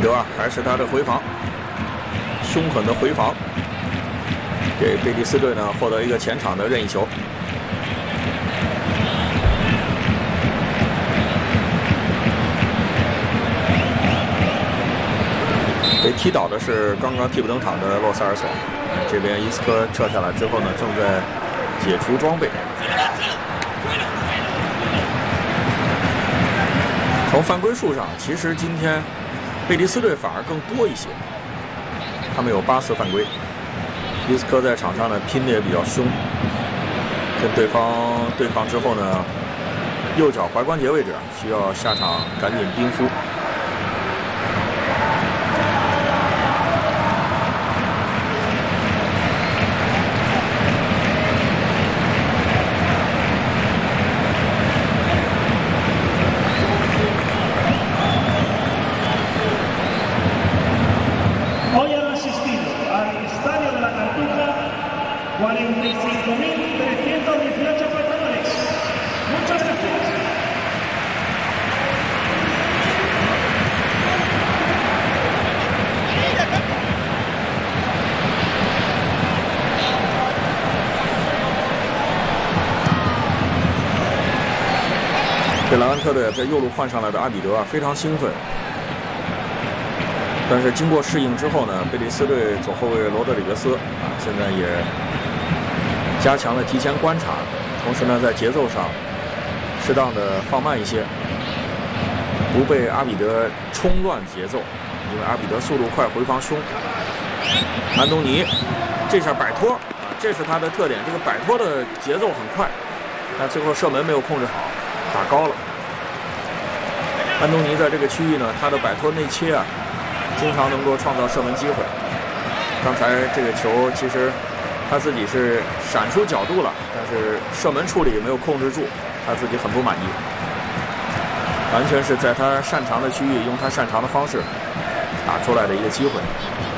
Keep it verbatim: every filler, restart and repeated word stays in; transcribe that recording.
德啊，还是他的回防，凶狠的回防，给贝蒂斯队呢获得一个前场的任意球。被踢倒的是刚刚替补登场的洛塞尔索，这边伊斯科撤下来之后呢，正在解除装备。从犯规数上，其实今天贝蒂斯队反而更多一些，他们有八次犯规。伊斯科在场上呢拼的也比较凶，跟对方对抗之后呢，右脚踝关节位置需要下场赶紧冰敷。这莱万特队在右路换上来的阿比德啊，非常兴奋。但是经过适应之后呢，贝蒂斯队左后卫罗德里格斯啊，现在也加强了提前观察，同时呢，在节奏上适当的放慢一些，不被阿比德冲乱节奏，因为阿比德速度快，回防凶。安东尼这下摆脱啊，这是他的特点，这个摆脱的节奏很快，但最后射门没有控制好。打高了，安东尼在这个区域呢，他的摆脱内切啊，经常能够创造射门机会。刚才这个球其实他自己是闪出角度了，但是射门处理没有控制住，他自己很不满意。完全是在他擅长的区域，用他擅长的方式打出来的一个机会。